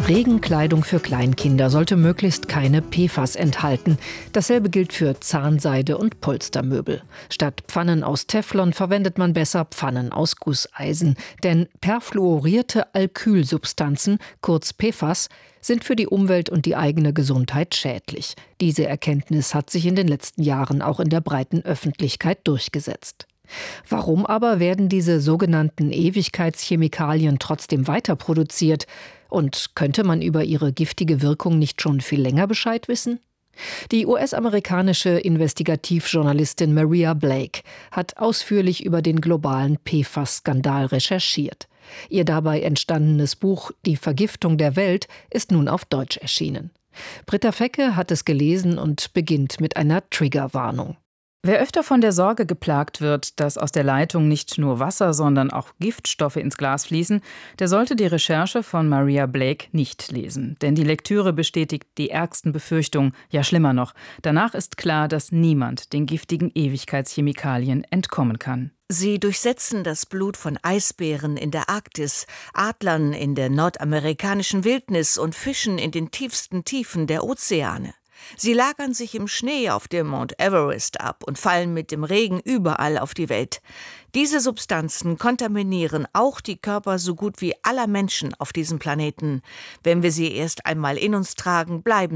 Regenkleidung für Kleinkinder sollte möglichst keine PFAS enthalten. Dasselbe gilt für Zahnseide und Polstermöbel. Statt Pfannen aus Teflon verwendet man besser Pfannen aus Gusseisen. Denn perfluorierte Alkylsubstanzen, kurz PFAS, sind für die Umwelt und die eigene Gesundheit schädlich. Diese Erkenntnis hat sich in den letzten Jahren auch in der breiten Öffentlichkeit durchgesetzt. Warum aber werden diese sogenannten Ewigkeitschemikalien trotzdem weiter produziert? Und könnte man über ihre giftige Wirkung nicht schon viel länger Bescheid wissen? Die US-amerikanische Investigativjournalistin Maria Blake hat ausführlich über den globalen PFAS-Skandal recherchiert. Ihr dabei entstandenes Buch »Die Vergiftung der Welt« ist nun auf Deutsch erschienen. Britta Fecke hat es gelesen und beginnt mit einer Triggerwarnung. Wer öfter von der Sorge geplagt wird, dass aus der Leitung nicht nur Wasser, sondern auch Giftstoffe ins Glas fließen, der sollte die Recherche von Maria Blake nicht lesen. Denn die Lektüre bestätigt die ärgsten Befürchtungen, ja schlimmer noch. Danach ist klar, dass niemand den giftigen Ewigkeitschemikalien entkommen kann. Sie durchsetzen das Blut von Eisbären in der Arktis, Adlern in der nordamerikanischen Wildnis und Fischen in den tiefsten Tiefen der Ozeane. Sie lagern sich im Schnee auf dem Mount Everest ab und fallen mit dem Regen überall auf die Welt. Diese Substanzen kontaminieren auch die Körper so gut wie aller Menschen auf diesem Planeten. Wenn wir sie erst einmal in uns tragen, bleiben